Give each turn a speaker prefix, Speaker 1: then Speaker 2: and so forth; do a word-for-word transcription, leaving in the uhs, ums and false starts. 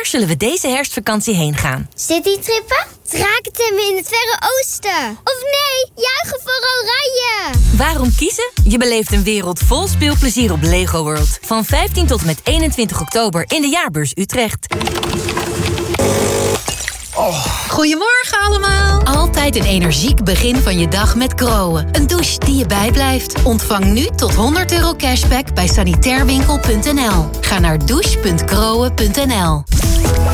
Speaker 1: Waar zullen we deze herfstvakantie heen gaan?
Speaker 2: Citytrippen? Drakentemmen in het Verre Oosten? Of nee, juichen voor Oranje!
Speaker 1: Waarom kiezen? Je beleeft een wereld vol speelplezier op Lego World. Van vijftien tot en met eenentwintig oktober in de Jaarbeurs Utrecht.
Speaker 3: Oh. Goedemorgen allemaal. Altijd een energiek begin van je dag met Groen. Een douche die je bijblijft. Ontvang nu tot honderd euro cashback bij sanitairwinkel punt n l. Ga naar douche punt groen punt n l.